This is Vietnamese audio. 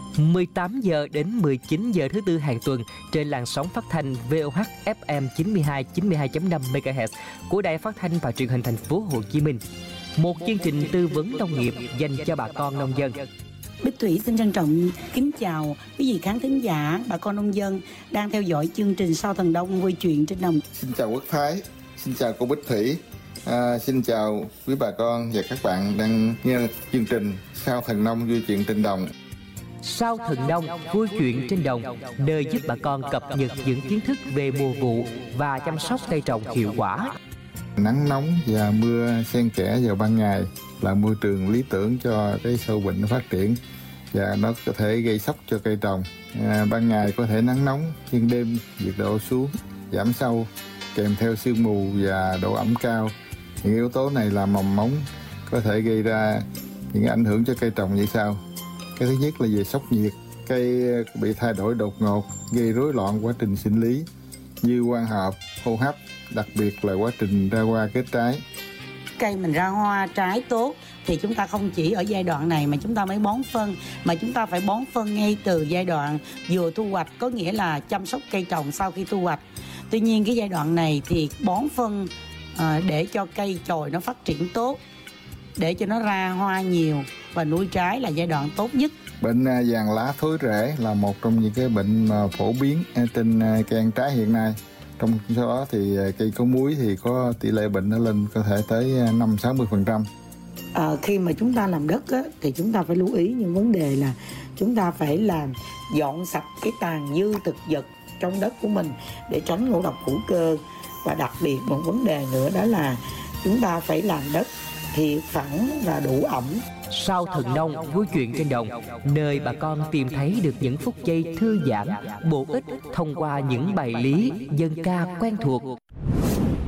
18 giờ đến 19 giờ thứ tư hàng tuần trên làn sóng phát thanh VOH FM 92.5 MHz của Đài Phát thanh và Truyền hình Thành phố Hồ Chí Minh. Một chương trình tư vấn nông nghiệp dành cho bà con nông dân. Bích Thủy xin trân trọng kính chào quý vị khán thính giả, bà con nông dân đang theo dõi chương trình Sao Thần Nông vui chuyện trên đồng. Xin chào Quốc Thái, xin chào cô Bích Thủy, xin chào quý bà con và các bạn đang nghe chương trình Sao Thần Nông vui chuyện trên đồng. Sao Thần Nông vui chuyện trên đồng, nơi giúp bà con cập nhật những kiến thức về mùa vụ và chăm sóc cây trồng hiệu quả. Nắng nóng và mưa xen kẽ vào ban ngày là môi trường lý tưởng cho cái sâu bệnh nó phát triển và nó có thể gây sốc cho cây trồng. Ban ngày có thể nắng nóng, nhưng đêm nhiệt độ xuống, giảm sâu kèm theo sương mù và độ ẩm cao. Những yếu tố này làm mầm móng có thể gây ra những ảnh hưởng cho cây trồng như sau. Cái thứ nhất là về sốc nhiệt, cây bị thay đổi đột ngột, gây rối loạn quá trình sinh lý như quang hợp, hô hấp, đặc biệt là quá trình ra hoa kết trái. Cây mình ra hoa trái tốt thì chúng ta không chỉ ở giai đoạn này mà chúng ta mới bón phân, mà chúng ta phải bón phân ngay từ giai đoạn vừa thu hoạch, có nghĩa là chăm sóc cây trồng sau khi thu hoạch. Tuy nhiên cái giai đoạn này thì bón phân để cho cây chồi nó phát triển tốt, để cho nó ra hoa nhiều và nuôi trái là giai đoạn tốt nhất. Bệnh vàng lá thối rễ là một trong những cái bệnh phổ biến trên cây ăn trái hiện nay. Trong số đó thì cây có múi thì có tỷ lệ bệnh nó lên có thể tới 50-60%. Khi mà chúng ta làm đất á, thì chúng ta phải lưu ý những vấn đề là chúng ta phải làm dọn sạch cái tàn dư thực vật trong đất của mình để tránh ngộ độc hữu cơ. Và đặc biệt một vấn đề nữa đó là chúng ta phải làm đất thiệt phẳng và đủ ẩm. Sao Thần Nông vui chuyện trên đồng, nơi bà con tìm thấy được những phút giây thư giãn, bổ ích thông qua những bài lý dân ca quen thuộc.